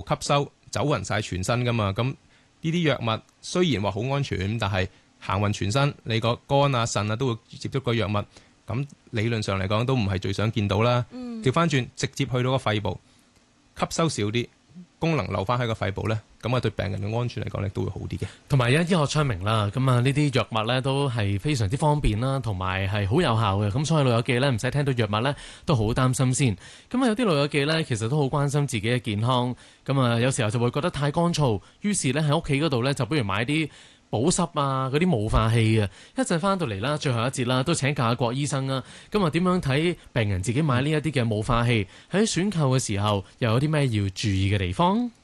吸收走勻晒全身噶嘛。咁呢啲藥物雖然話好安全，但係行勻全身，你個肝啊腎啊都會接觸個藥物，咁理論上嚟講都唔係最想見到啦。調翻轉直接去到個肺部，吸收少啲，功能留翻喺個肺部呢，咁啊對病人嘅安全嚟講咧都會好啲嘅。 同埋醫學昌明啦，咁啊呢啲藥物呢都係非常之方便啦，同埋係好有效嘅。咁所以老友記呢，唔使聽到藥物呢都好擔心先。咁啊有啲老友記呢，其實都好關心自己嘅健康。咁啊有時候就會覺得太乾燥，於是呢喺屋企嗰度呢，就不如買啲保濕啊，嗰啲霧化器啊。一陣翻到嚟啦，最後一節啦，都請教下郭醫生啊。咁啊點樣睇病人自己買呢一啲嘅霧化器喺選購嘅時候，又有啲咩要注意嘅地方？